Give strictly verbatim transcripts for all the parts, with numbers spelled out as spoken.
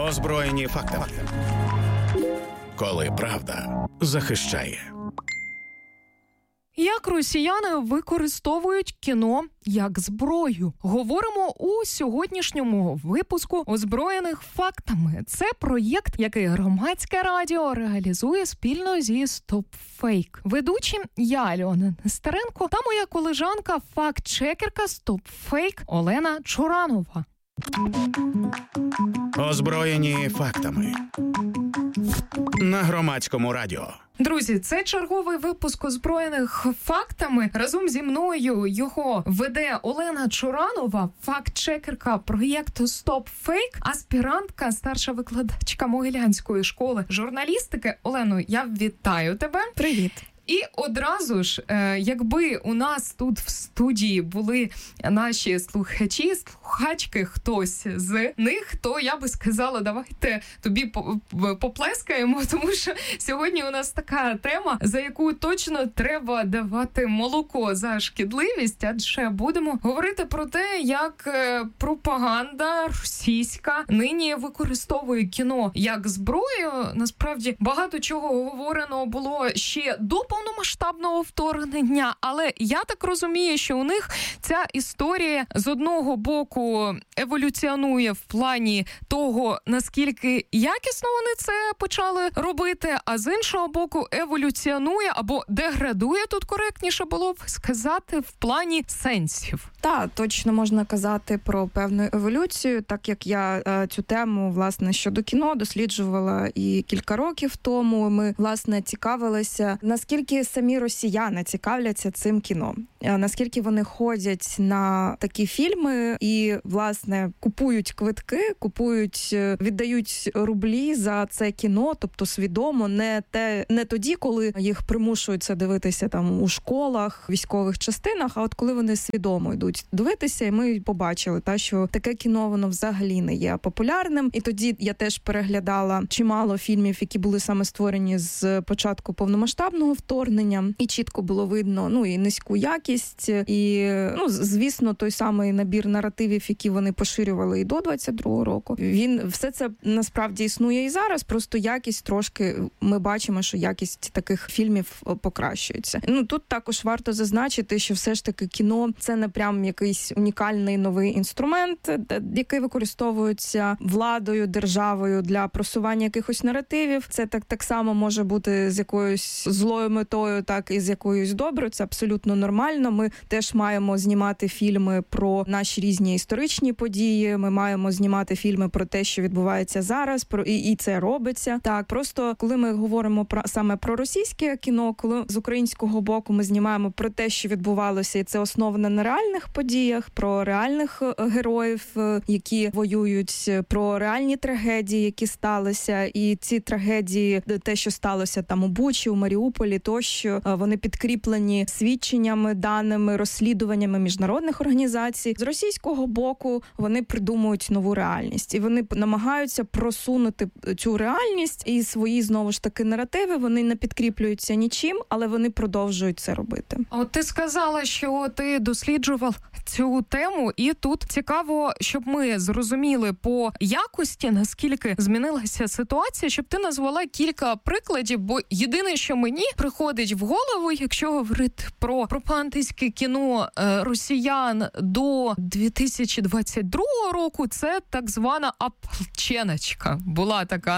Озброєні фактами. Коли правда захищає. Як росіяни використовують кіно як зброю? Говоримо у сьогоднішньому випуску «Озброєних фактами». Це проєкт, який Громадське радіо реалізує спільно зі StopFake. Ведучі я, Альона Нестеренко, та моя колежанка, факт-чекерка StopFake Олена Чуранова. Озброєні фактами. На Громадському радіо. Друзі, це черговий випуск «Озброєних фактами». Разом зі мною його веде Олена Чуранова, факт-чекерка проєкту StopFake, аспірантка, старша викладачка Могилянської школи журналістики. Олено, я вітаю тебе. Привіт. І одразу ж, якби у нас тут в студії були наші слухачі, слухачки, хтось з них, то я би сказала, давайте тобі поплескаємо, тому що сьогодні у нас така тема, за яку точно треба давати молоко за шкідливість, адже будемо говорити про те, як пропаганда російська нині використовує кіно як зброю. Насправді, багато чого говорено було ще до повномасштабного вторгнення, але я так розумію, що у них ця історія з одного боку еволюціонує в плані того, наскільки якісно вони це почали робити, а з іншого боку еволюціонує або деградує, тут коректніше було б сказати, в плані сенсів. Так, точно можна казати про певну еволюцію, так як я е, цю тему, власне, щодо кіно досліджувала і кілька років тому. Ми, власне, цікавилися, наскільки самі росіяни цікавляться цим кіно, е, наскільки вони ходять на такі фільми і, власне, купують квитки, купують, віддають рублі за це кіно, тобто свідомо, не те, не тоді, коли їх примушують це дивитися там у школах, військових частинах, а от коли вони свідомо йдуть дивитися, і ми побачили, та, що таке кіно, воно взагалі не є популярним. І тоді я теж переглядала чимало фільмів, які були саме створені з початку повномасштабного вторгнення, і чітко було видно, ну, і низьку якість, і, ну, звісно, той самий набір наративів, які вони поширювали і до двадцять другого року. Він, все це насправді існує і зараз, просто якість трошки, ми бачимо, що якість таких фільмів покращується. Ну, тут також варто зазначити, що все ж таки кіно – це не прям якийсь унікальний новий інструмент, який використовується владою, державою для просування якихось наративів. Це так, так само може бути з якоюсь злою метою, так і з якоюсь доброю. Це абсолютно нормально. Ми теж маємо знімати фільми про наші різні історичні події. Ми маємо знімати фільми про те, що відбувається зараз, про і, і це робиться. Так, просто коли ми говоримо про саме про російське кіно, коли з українського боку ми знімаємо про те, що відбувалося, і це основано на реальних подіях, про реальних героїв, які воюють, про реальні трагедії, які сталися, і ці трагедії, те, що сталося там у Бучі, у Маріуполі, тощо, вони підкріплені свідченнями, даними, розслідуваннями міжнародних організацій. З російського боку вони придумують нову реальність, і вони намагаються просунути цю реальність, і свої, знову ж таки, наративи, вони не підкріплюються нічим, але вони продовжують це робити. А от ти сказала, що ти досліджував цю тему, і тут цікаво, щоб ми зрозуміли по якості, наскільки змінилася ситуація, щоб ти назвала кілька прикладів, бо єдине, що мені приходить в голову, якщо говорити про пропагандистське кіно росіян до дві тисячі двадцять другого року, це так звана «Ополченочка». Була така,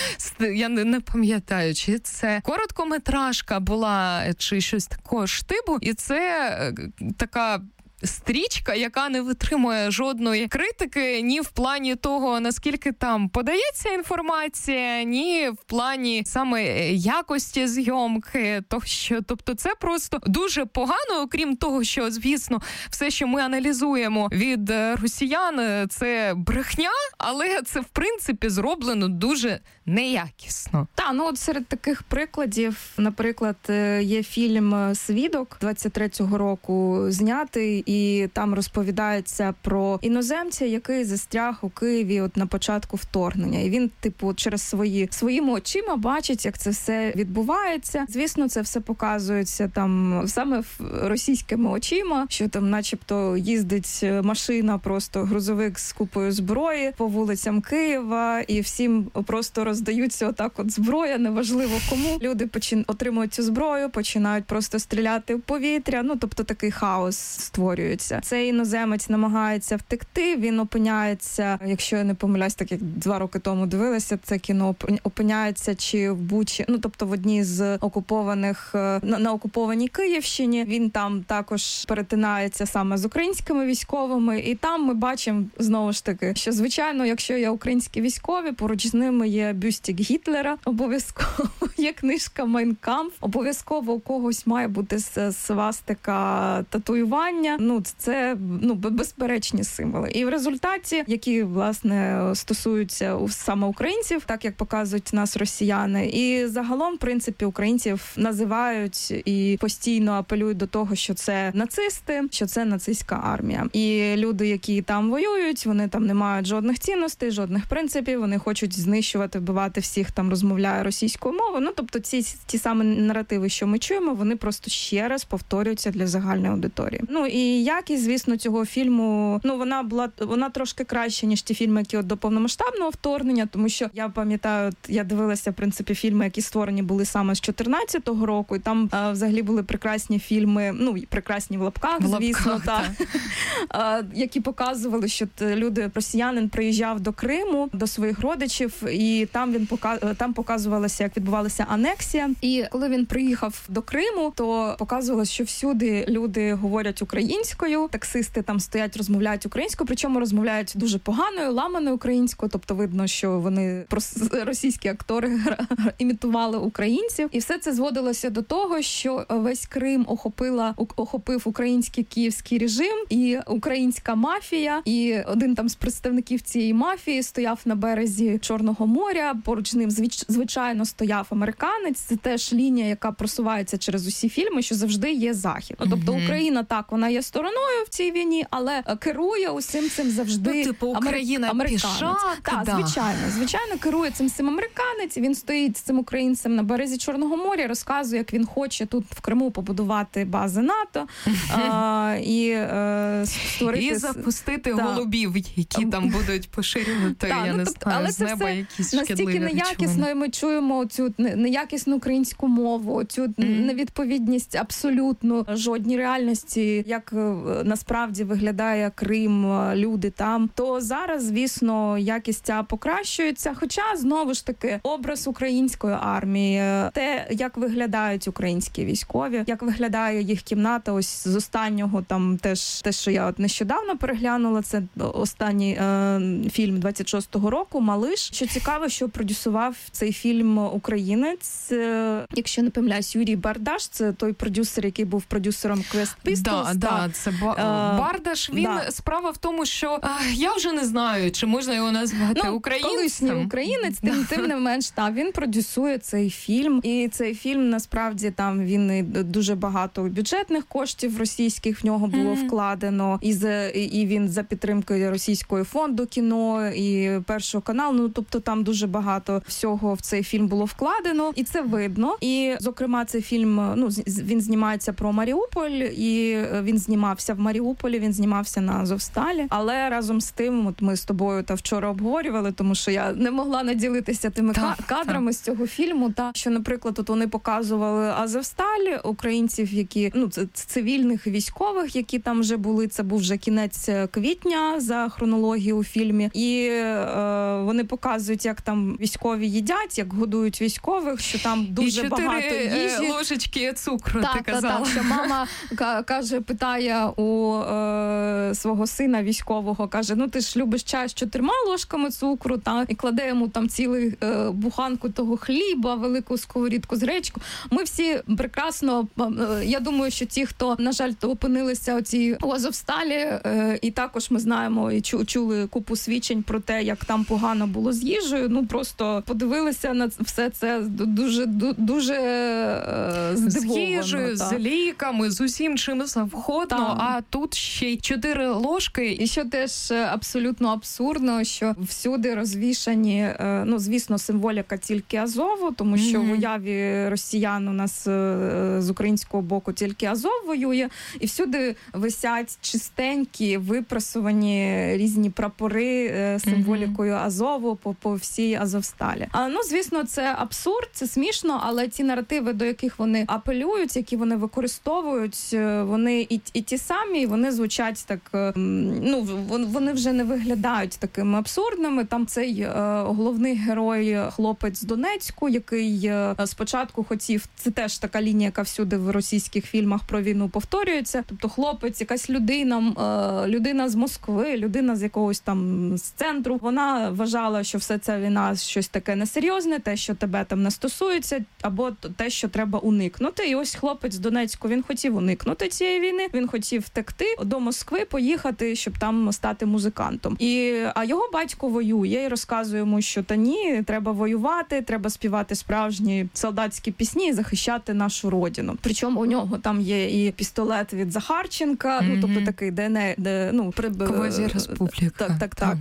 я не, не пам'ятаю, чи це короткометражка була, чи щось такого штибу, і це така стрічка, яка не витримує жодної критики ні в плані того, наскільки там подається інформація, ні в плані саме якості зйомки, тощо. Тобто це просто дуже погано, окрім того, що, звісно, все, що ми аналізуємо від росіян, це брехня, але це, в принципі, зроблено дуже неякісно. Та, ну от серед таких прикладів, наприклад, є фільм «Свідок» двадцять третього року знятий, і там розповідається про іноземця, який застряг у Києві от на початку вторгнення. І він, типу, через свої своїми очима бачить, як це все відбувається. Звісно, це все показується там саме російськими очима, що там начебто їздить машина, просто грузовик з купою зброї по вулицям Києва, і всім просто роздаються отак от зброя, неважливо кому. Люди почин... отримують цю зброю, починають просто стріляти в повітря, ну, тобто такий хаос створюється. Цей іноземець намагається втекти, він опиняється, якщо я не помиляюсь, так як два роки тому дивилася це кіно, опиняється чи в Бучі, ну, тобто в одній з окупованих, на, на окупованій Київщині. Він там також перетинається саме з українськими військовими, і там ми бачимо, знову ж таки, що, звичайно, якщо є українські військові, поруч з ними є бюстик Гітлера, обов'язково є книжка «Майн кампф», обов'язково у когось має бути свастика татуювання. Ну, це, ну, безперечні символи. І в результаті, які, власне, стосуються саме українців, так як показують нас росіяни, і загалом, в принципі, українців називають і постійно апелюють до того, що це нацисти, що це нацистська армія. І люди, які там воюють, вони там не мають жодних цінностей, жодних принципів, вони хочуть знищувати, вбивати всіх, там розмовляє російською мовою. Ну, тобто ці ті самі наративи, що ми чуємо, вони просто ще раз повторюються для загальної аудиторії. Ну, і якість, звісно, цього фільму, ну, вона була, вона трошки краще, ніж ті фільми, які от до повномасштабного вторгнення, тому що я пам'ятаю, я дивилася, в принципі, фільми, які створені були саме з чотирнадцятого року, і там а, взагалі були прекрасні фільми, ну, прекрасні в лапках, в звісно, лапках, так, та. які показували, що люди, росіянин приїжджав до Криму, до своїх родичів, і там він пока, там показувалося, як відбувалася анексія. І коли він приїхав до Криму, то показувалося, що всюди люди говорять українською, таксисти там стоять, розмовляють українською, причому розмовляють дуже поганою, ламаною українською, тобто видно, що вони російські актори імітували українців. І все це зводилося до того, що весь Крим охопила, охопив український київський режим і українська мафія, і один там з представників цієї мафії стояв на березі Чорного моря, поруч з ним, звичайно, стояв американець. Це теж лінія, яка просувається через усі фільми, що завжди є Захід. Ну, тобто Україна, так, вона є стороною в цій війні, але керує усім цим завжди ну, типу, Україна американець. Пішак, так, да. звичайно. Звичайно, керує цим всім американець, він стоїть з цим українцем на березі Чорного моря, розказує, як він хоче тут в Криму побудувати бази НАТО а, і а, створити... І запустити да. голубів, які там будуть поширювати, да, я ну, не тобто, знаю, але з неба якісь шкідливі настільки неякісно, і ми чуємо цю неякісну українську мову, цю mm-hmm. невідповідність абсолютно жодній реальності, як насправді виглядає Крим, люди там, то зараз, звісно, якість ця покращується, хоча, знову ж таки, образ української армії, те, як виглядають українські військові, як виглядає їх кімната, ось з останнього, там, теж, те, що я от нещодавно переглянула, це останній е, фільм двадцять шостого року, «Малиш». Що цікаво, що продюсував цей фільм українець, е, якщо не помиляюсь, Юрій Бардаш, це той продюсер, який був продюсером Quest Pistols. Да, да, це ба- Бардаш, він, да. Справа в тому, що а, я вже не знаю, чи можна його назвати ну, українцем. Колишній українець, тим, тим не менш, та, він продюсує цей фільм, і цей фільм, насправді, там він дуже багато бюджетних коштів російських в нього було mm-hmm. вкладено, і, за, і він за підтримкою російського фонду кіно, і Першого каналу, ну, тобто там дуже багато всього в цей фільм було вкладено, і це видно. І, зокрема, цей фільм, ну, він знімається про Маріуполь, і він знімався в Маріуполі, він знімався на Азовсталі, але разом з тим, от ми з тобою та вчора обговорювали, тому що я не могла наділитися тими так, кадрами так. з цього фільму, та що, наприклад, тут вони показували Азовсталь, українців, які, ну, це цивільних військових, які там вже були, це був вже кінець квітня за хронологією у фільмі, і е, вони показують, як там військові їдять, як годують військових, що там дуже і багато їжі. Ложечки цукру, так, ти казала. Так, що мама каже, питає у е, свого сина військового, каже, ну ти ж любиш чай з чотирма ложками цукру, та, і кладе йому там цілу е, буханку того хліба, велику сковорідку з гречку. Ми всі прекрасно, е, я думаю, що ті, хто, на жаль, опинилися оці у Азовсталі, е, і також ми знаємо і чу, чули купу свідчень про те, як там погано було з їжею, ну просто подивилися на все це дуже, дуже е, здивовано. З їжею, з ліками, з усім чим завгодно. смачно, Там. а тут ще й чотири ложки. І що теж абсолютно абсурдно, що всюди розвішані, ну, звісно, символіка тільки Азову, тому що mm-hmm. в уяві росіян у нас з українського боку тільки Азов воює, і всюди висять чистенькі, випрасувані різні прапори з символікою mm-hmm. Азову по, по всій Азовсталі. А, ну, звісно, це абсурд, це смішно, але ті наративи, до яких вони апелюють, які вони використовують, вони і, і ті самі, вони звучать так, ну, вони вже не виглядають такими абсурдними. Там цей е, головний герой, хлопець з Донецьку, який е, спочатку хотів, це теж така лінія, яка всюди в російських фільмах про війну повторюється. Тобто хлопець, якась людина, е, людина з Москви, людина з якогось там з центру, вона вважала, що все це війна щось таке несерйозне, те, що тебе там не стосується, або те, що треба уникнути. І ось хлопець з Донецьку, він хотів уникнути цієї війни, він хотів втекти до Москви, поїхати, щоб там стати музикантом. І, а його батько воює і розказує йому, що та ні, треба воювати, треба співати справжні солдатські пісні і захищати нашу родину. Причому у нього там є і пістолет від Захарченка, mm-hmm. ну, тобто такий ДНР, де, ну, при... Квазі-республіка. Так, так, так.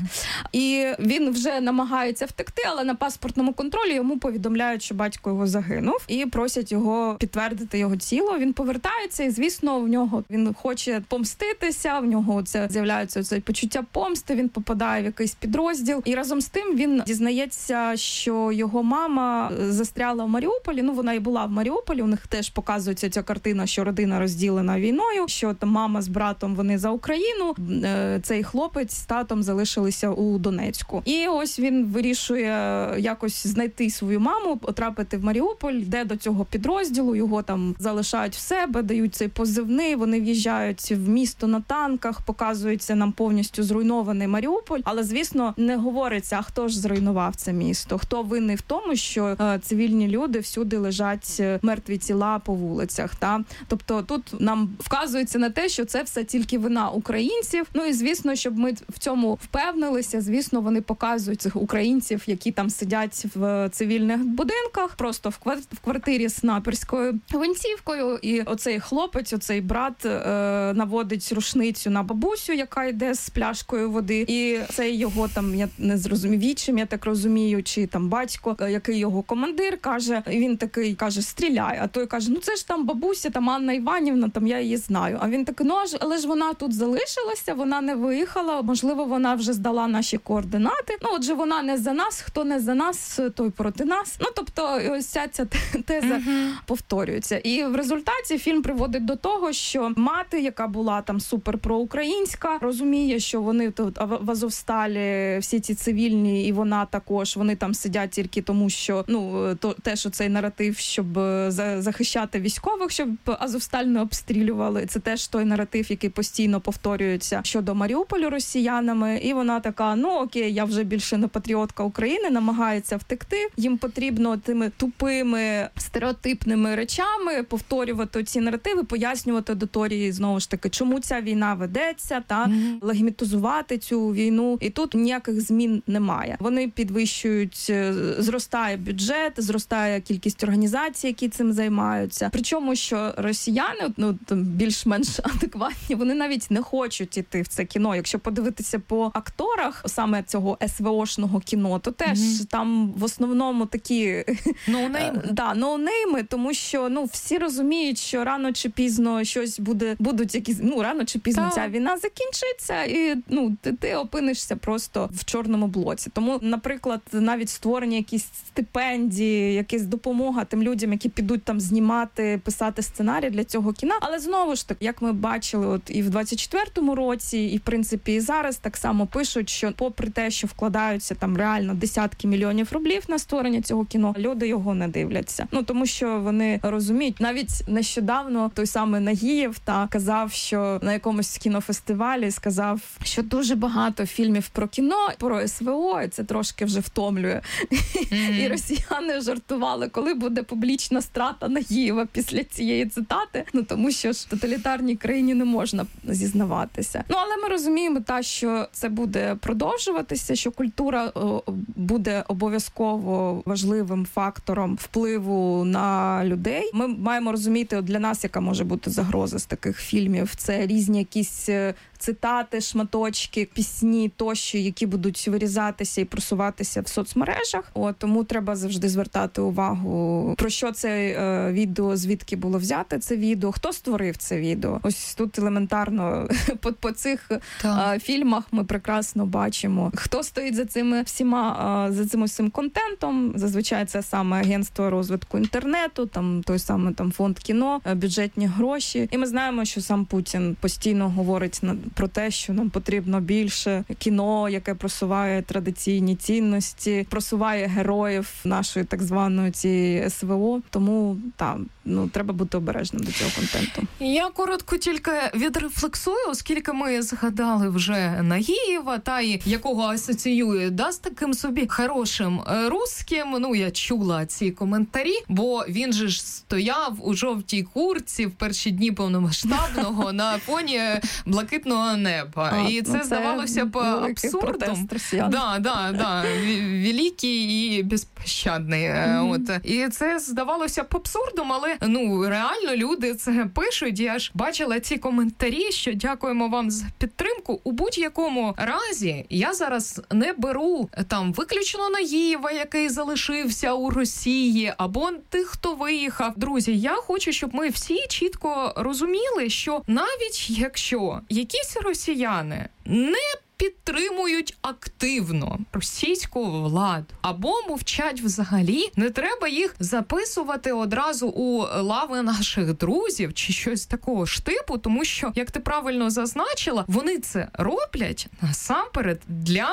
І він вже намагається втекти, але на паспортному контролі йому повідомляють, що батько його загинув, і просять його підтвердити його тіло. Він повертається, і, звісно, в нього він хоче помститися, в нього це з'являється це почуття помсти, він попадає в якийсь підрозділ. І разом з тим він дізнається, що його мама застряла в Маріуполі. Ну, вона і була в Маріуполі, у них теж показується ця картина, що родина розділена війною, що там мама з братом, вони за Україну, цей хлопець з татом залишилися у Донецьку. І ось він вирішує якось знайти свою маму, потрапити в Маріуполь, йде до цього підрозділу, його там залишають в себе, дають цей позивний, вони в'їжджають в місто на танках, показується нам повністю зруйнований Маріуполь, але, звісно, не говориться, а хто ж зруйнував це місто, хто винний в тому, що е, цивільні люди всюди лежать мертві тіла по вулицях. Та? Тобто тут нам вказується на те, що це все тільки вина українців. Ну і, звісно, щоб ми в цьому впевнилися, звісно, вони показують цих українців, які там сидять в цивільних будинках, просто в, квар- в квартирі з снайперською гвинтівкою, і оцей хлопець, оцей брат е, наводить рушницю на бабусю, яка йде з пляшкою води, і цей його там, я не зрозумів, вічим, я так розумію, чи там батько, який його командир, каже, і він такий каже, стріляй, а той каже, ну це ж там бабуся, там Анна Іванівна, там я її знаю. А він такий, ну але ж вона тут залишилася, вона не виїхала, можливо, вона вже здала наші координати. Ну, отже, вона не за нас, хто не за нас, той проти нас. Ну, тобто, ось ця, ця теза uh-huh. повторюється. І в результаті фільм приводить до того, що мати, яка була там супер проукраїнська, розуміє, що вони тут в Азовсталі, всі ці цивільні, і вона також, вони там сидять тільки тому, що, ну, то, те, що цей наратив, щоб захищати військових, щоб Азовсталь не обстрілювали. Це теж той наратив, який постійно повторюється щодо Маріуполю росіянами. І вона така, ну окей, я вже більше не патріотка України, намагається втекти. Їм потрібно тими тупими, стереотипними речами повторювати ці наративи, пояснювати аудиторії, знову ж таки, чому ця війна ведеться, та mm-hmm. легітимізувати цю війну. І тут ніяких змін немає. Вони підвищують, зростає бюджет, зростає кількість організацій, які цим займаються. Причому, що росіяни, ну, більш-менш адекватні, вони навіть не хочуть іти в це кіно. Якщо подивитися по акторах саме цього ес ве о-шного кіно, то теж mm-hmm. там в основному такі no-name. да, no-name, тому що, ну, всі розуміють, що рано чи пізно щось буде, будуть якісь, ну, рано чи пізно ця війна закінчиться, і, ну, ти, ти опинишся просто в чорному блоці. Тому, наприклад, навіть створення якісь стипендії, якась допомога тим людям, які підуть там знімати, писати сценарій для цього кіна. Але знову ж таки, як ми бачили, от і в двадцять четвертому році, і в принципі і зараз так само пишуть, що попри те, що вкладаються там реально десятки мільйонів рублів на створення цього кіно, люди його не дивляться. Ну тому що вони розуміють, навіть нещодавно той самий Нагієв та казав, що на якомусь кінофестивалі сказав, що дуже багато фільмів про кіно, про ес ве о, і це трошки вже втомлює. Mm-hmm. І росіяни жартували, коли буде публічна страта Нагієва після цієї цитати. Ну тому що ж в тоталітарній країні не можна зізнаватися. Ну але ми розуміємо, та що це буде продовжуватися, що культура о, буде обов'язково важливим фактором впливу на людей. Ми маємо розуміти, от для нас, яка може бути загроза з таких фільмів. Це різні якісь цитати, шматочки, пісні тощо, які будуть вирізатися і просуватися в соцмережах. От, тому треба завжди звертати увагу, про що це е, відео, звідки було взяте це відео, хто створив це відео. Ось тут елементарно по, по цих е, фільмах ми прекрасно бачимо, хто стоїть за цими всіма, е, за цим усім контентом. Зазвичай це саме агентство розвитку інтернету, там той самий там фонд кіно, е, бюджетні гроші. І ми знаємо, що сам Путін постійно говорить на про те, що нам потрібно більше кіно, яке просуває традиційні цінності, просуває героїв нашої так званої цієї ес ве о. Тому там ну треба бути обережним до цього контенту. Я коротко тільки відрефлексую, оскільки ми згадали вже Нагієва, та й якого асоціює да, з таким собі хорошим русським. Ну, я чула ці коментарі, бо він же ж стояв у жовтій куртці в перші дні повномасштабного на фоні блакитного неба. А, і це, ну, це здавалося б абсурдом. Да, да, да. Великий і безпощадний. Mm-hmm. От. І це здавалося б абсурдом, але ну реально люди це пишуть. Я ж бачила ці коментарі, що дякуємо вам за підтримку. У будь-якому разі я зараз не беру там виключно Нагієва, який залишився у Росії, або тих, хто виїхав. Друзі, я хочу, щоб ми всі чітко розуміли, що навіть якщо якісь росіяни не підтримують активно російську владу або мовчать взагалі, не треба їх записувати одразу у лави наших друзів чи щось такого ж типу, тому що, як ти правильно зазначила, вони це роблять насамперед для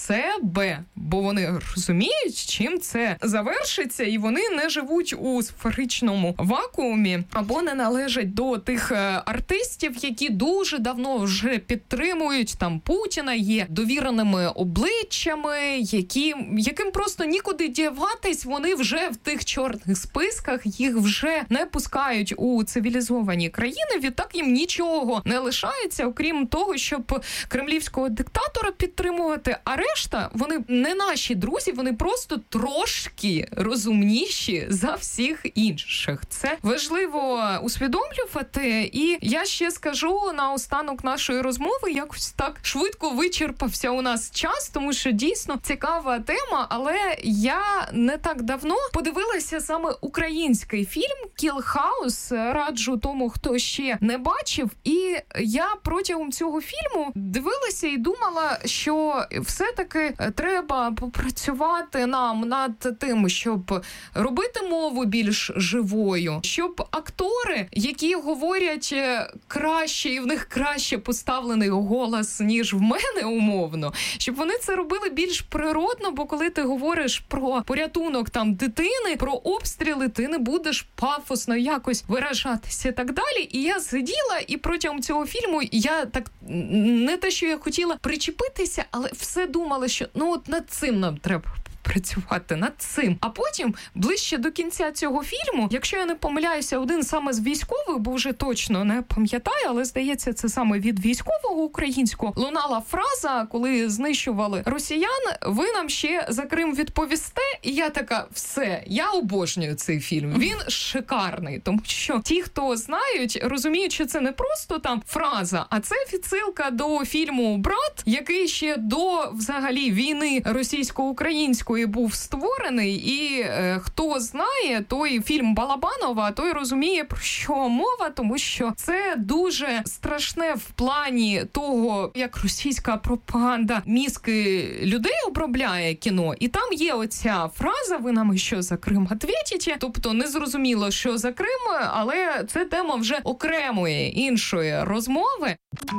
себе, бо вони розуміють, чим це завершиться, і вони не живуть у сферичному вакуумі або не належать до тих артистів, які дуже давно вже підтримують там Путіна, є довіреними обличчями, які, яким просто нікуди діватись, вони вже в тих чорних списках, їх вже не пускають у цивілізовані країни, відтак їм нічого не лишається, окрім того, щоб кремлівського диктатора підтримувати, а решта, вони не наші друзі, вони просто трошки розумніші за всіх інших. Це важливо усвідомлювати, і я ще скажу на останок нашої розмови, якось так швидко вичерпався у нас час, тому що дійсно цікава тема, але я не так давно подивилася саме український фільм «Kill House», раджу тому, хто ще не бачив, і я протягом цього фільму дивилася і думала, що все-таки треба попрацювати нам над тим, щоб робити мову більш живою, щоб актори, які говорять краще і в них краще поставлений голос, ніж в мене умовно, щоб вони це робили більш природно, бо коли ти говориш про порятунок там дитини, про обстріли, ти не будеш пафосно якось виражатися і так далі. І я сиділа, і протягом цього фільму я так не те, що я хотіла причепитися, але все думала, що ну от над цим нам треба працювати, над цим. А потім, ближче до кінця цього фільму, якщо я не помиляюся, один саме з військових, бо вже точно не пам'ятаю, але здається, це саме від військового українського, лунала фраза, коли знищували росіян, ви нам ще за Крим відповісте, і я така, все, я обожнюю цей фільм. Він шикарний, тому що ті, хто знають, розуміють, що це не просто там фраза, а це відсилка до фільму «Брат», який ще до, взагалі, війни російсько-української був створений, і е, хто знає, той фільм Балабанова, той розуміє, про що мова, тому що це дуже страшне в плані того, як російська пропаганда мізки людей обробляє кіно, і там є оця фраза «ви нам що за Крим ответите?», тобто не зрозуміло, що за Крим, але це тема вже окремої, іншої розмови.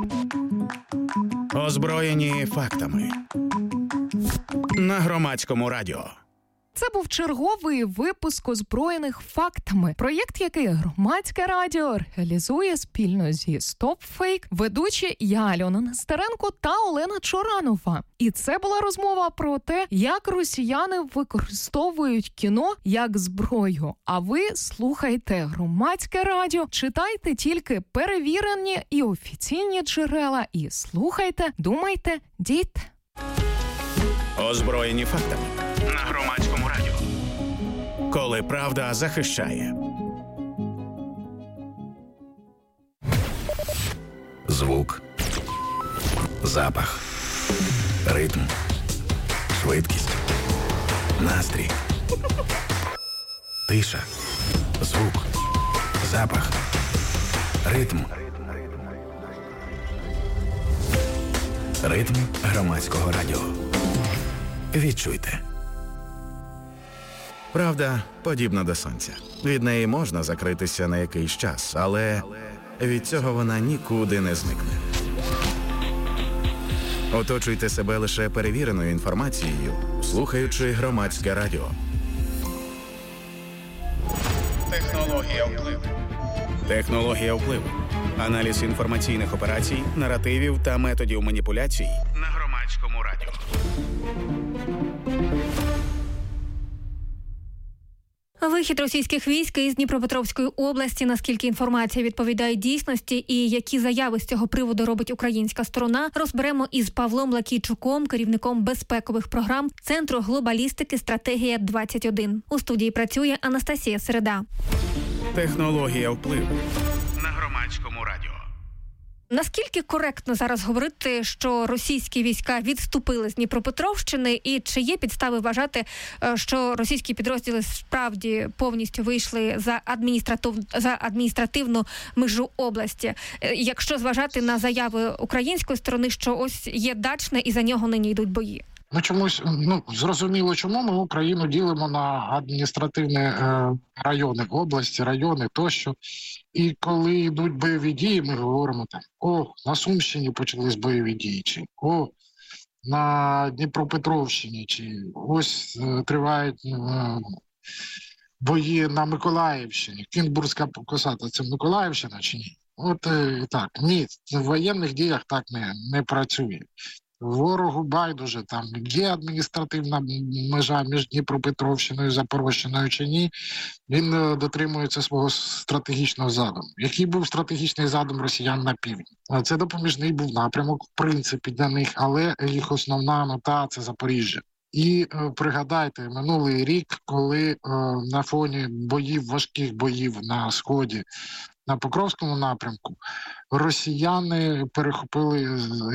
Озброєні фактами. На Громадському радіо. Це був черговий випуск «Озброєних фактами», проєкт, який Громадське радіо реалізує спільно зі StopFake, ведучі я, Альона Нестеренко та Олена Чоранова. І це була розмова про те, як росіяни використовують кіно як зброю. А ви слухайте Громадське радіо, читайте тільки перевірені і офіційні джерела і слухайте, думайте, дійте. Озброєні фактами. На Громадському радіо. Коли правда захищає. Звук, запах, ритм, швидкість, настрій, тиша, звук, запах, ритм. Ритм громадського радіо. Відчуйте. Правда подібна до сонця. Від неї можна закритися на якийсь час, але від цього вона нікуди не зникне. Оточуйте себе лише перевіреною інформацією, слухаючи громадське радіо. Технологія впливу. Технологія впливу. Аналіз інформаційних операцій, наративів та методів маніпуляцій На громадському радіо. Вихід російських військ із Дніпропетровської області, наскільки інформація відповідає дійсності і які заяви з цього приводу робить українська сторона, розберемо із Павлом Лакійчуком, керівником безпекових програм Центру глобалістики «Стратегія двадцять один». У студії працює Анастасія Середа. Технологія впливу. На громадському радіо. Наскільки коректно зараз говорити, що російські війська відступили з Дніпропетровщини, і чи є підстави вважати, що російські підрозділи справді повністю вийшли за адміністратив... за адміністративну межу області, якщо зважати на заяви української сторони, що ось є Дачне і за нього нині йдуть бої? Ну, чомусь, ну, зрозуміло, чому ми Україну ділимо на адміністративні е, райони, області, райони тощо. І коли йдуть бойові дії, ми говоримо там, о, на Сумщині почались бойові дії, чи о, на Дніпропетровщині, чи ось е, тривають е, бої на Миколаївщині. Кінбурзька косата – це Миколаївщина чи ні? От е, так, ні, в воєнних діях так не, не працює. Ворогу байдуже, там є адміністративна межа між Дніпропетровщиною, Запорожчиною чи ні, він дотримується свого стратегічного задуму. Який був стратегічний задум росіян на півдні? Це допоміжний був напрямок, в принципі, для них, але їх основна мета – це Запоріжжя. І е, пригадайте, минулий рік, коли е, на фоні боїв, важких боїв на Сході, на Покровському напрямку, росіяни перехопили